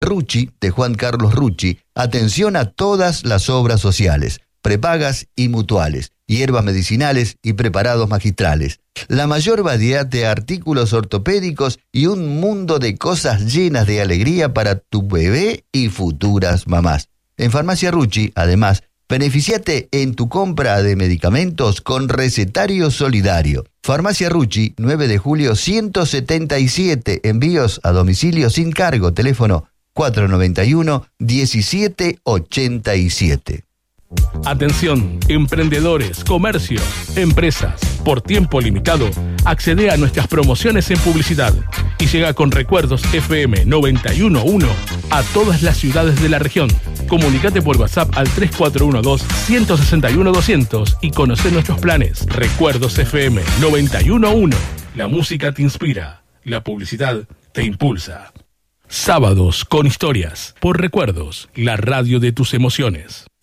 Rucci, de Juan Carlos Rucci, atención a todas las obras sociales, prepagas y mutuales, hierbas medicinales y preparados magistrales. La mayor variedad de artículos ortopédicos y un mundo de cosas llenas de alegría para tu bebé y futuras mamás. En Farmacia Rucci, además, beneficiate en tu compra de medicamentos con recetario solidario. Farmacia Rucci, 9 de julio 177, envíos a domicilio sin cargo, teléfono 491-1787. Atención, emprendedores, comercios, empresas. Por tiempo limitado, accede a nuestras promociones en publicidad y llega con Recuerdos FM 91.1 a todas las ciudades de la región. Comunicate por WhatsApp al 3412-161-200 y conoce nuestros planes. Recuerdos FM 91.1. La música te inspira, la publicidad te impulsa. Sábados con historias. Por Recuerdos, la radio de tus emociones.